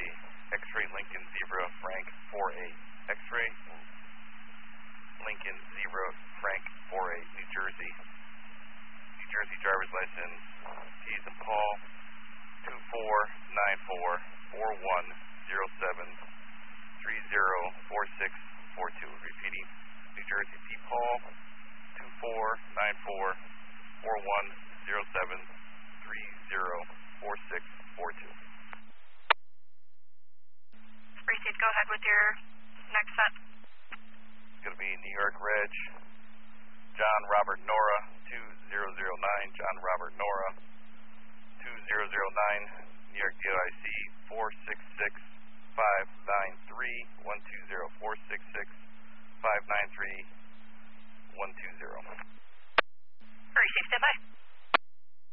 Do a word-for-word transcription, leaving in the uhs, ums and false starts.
X-ray Lincoln Zebra Frank four eight. X-ray Lincoln Zebra Frank four eight, New Jersey. New Jersey driver's license, P as in Paul, two four nine four four one zero seven three zero four six four two. Repeating, New Jersey P Paul, two four nine four four one zero seven three zero four six four two. Receipt, go ahead with your next set. It's going to be New York Reg, John Robert Nora, two zero zero nine, John Robert Nora, two zero zero nine, New York D O I C, four six six five nine three, one two zero four six six five nine three.